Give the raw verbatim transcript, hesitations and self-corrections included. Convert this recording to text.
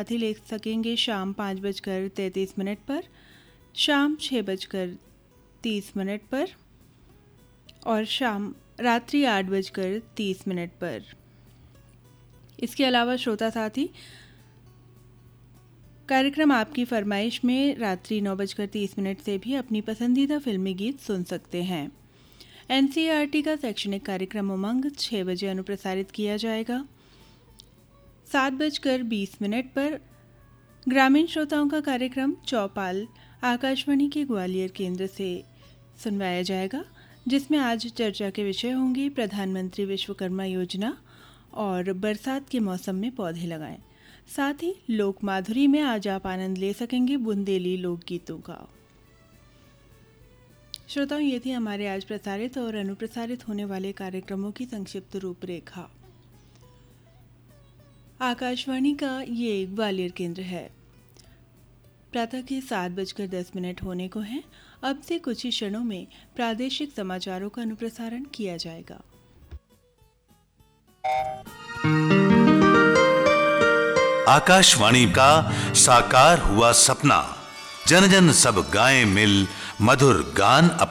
साथ ही ले सकेंगे शाम पाँच बजकर तैंतीस मिनट पर, शाम छः बजकर तीस मिनट पर और शाम रात्रि आठ बजकर तीस मिनट पर। इसके अलावा श्रोता साथी कार्यक्रम आपकी फरमाइश में रात्रि नौ बजकर तीस मिनट से भी अपनी पसंदीदा फिल्मी गीत सुन सकते हैं। एनसीईआरटी का शैक्षणिक कार्यक्रम उमंग छः बजे अनुप्रसारित किया जाएगा। सात बजकर बीस मिनट पर ग्रामीण श्रोताओं का कार्यक्रम चौपाल आकाशवाणी के ग्वालियर केंद्र से सुनवाया जाएगा, जिसमें आज चर्चा के विषय होंगे प्रधानमंत्री विश्वकर्मा योजना और बरसात के मौसम में पौधे लगाएं। साथ ही लोक माधुरी में आज आप आनंद ले सकेंगे बुंदेली लोकगीतों का। श्रोताओं, ये थी हमारे आज प्रसारित और अनुप्रसारित होने वाले कार्यक्रमों की संक्षिप्त रूपरेखा। आकाशवाणी का ये ग्वालियर केंद्र है। प्रातः के सात बजकर दस मिनट होने को हैं। अब से कुछ ही क्षणों में प्रादेशिक समाचारों का अनुप्रसारण किया जाएगा। आकाशवाणी का साकार हुआ सपना, जन जन सब गाएं मिल मधुर गान अपना।